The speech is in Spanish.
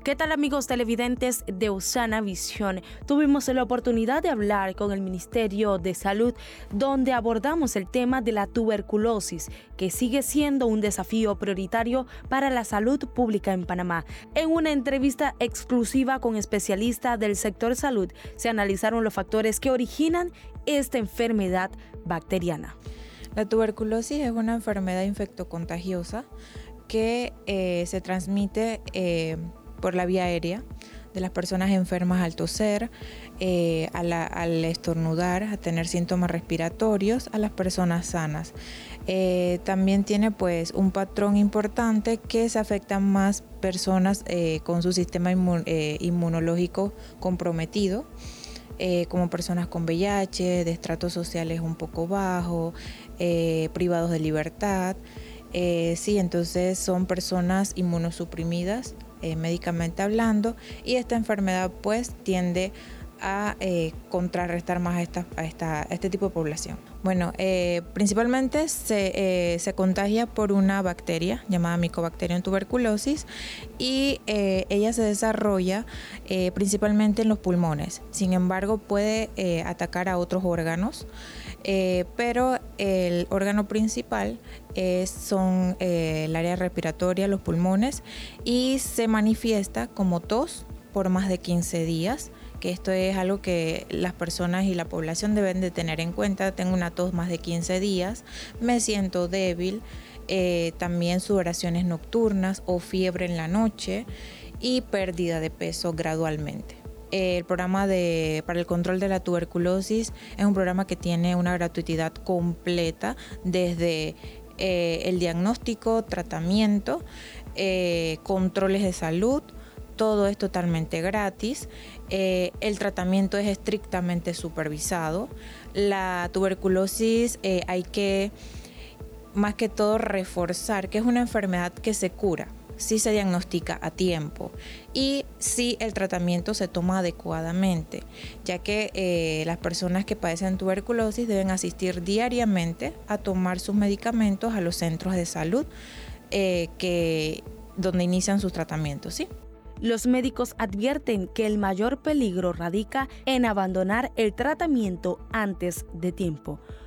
¿Qué tal, amigos televidentes de Usana Visión? Tuvimos la oportunidad de hablar con el Ministerio de Salud, donde abordamos el tema de la tuberculosis, que sigue siendo un desafío prioritario para la salud pública en Panamá. En una entrevista exclusiva con especialistas del sector salud, se analizaron los factores que originan esta enfermedad bacteriana. La tuberculosis es una enfermedad infectocontagiosa que se transmite por la vía aérea de las personas enfermas al toser, al estornudar, a tener síntomas respiratorios, a las personas sanas. También tiene pues un patrón importante que se afectan más personas con su sistema inmunológico comprometido, como personas con VIH, de estratos sociales un poco bajos, privados de libertad. Sí, entonces son personas inmunosuprimidas, médicamente hablando, y esta enfermedad pues tiende a contrarrestar más a este tipo de población. Bueno, principalmente se contagia por una bacteria llamada Mycobacterium tuberculosis y ella se desarrolla principalmente en los pulmones. Sin embargo, puede atacar a otros órganos, pero el órgano principal son el área respiratoria, los pulmones, y se manifiesta como tos por más de 15 días, que esto es algo que las personas y la población deben de tener en cuenta. Tengo una tos más de 15 días, me siento débil, también sudoraciones nocturnas o fiebre en la noche y pérdida de peso gradualmente. El programa para el control de la tuberculosis es un programa que tiene una gratuidad completa desde el diagnóstico, tratamiento, controles de salud. Todo es totalmente gratis. El tratamiento es estrictamente supervisado. La tuberculosis hay que, más que todo, reforzar que es una enfermedad que se cura si se diagnostica a tiempo y si el tratamiento se toma adecuadamente, ya que las personas que padecen tuberculosis deben asistir diariamente a tomar sus medicamentos a los centros de salud donde inician sus tratamientos, ¿sí? Los médicos advierten que el mayor peligro radica en abandonar el tratamiento antes de tiempo.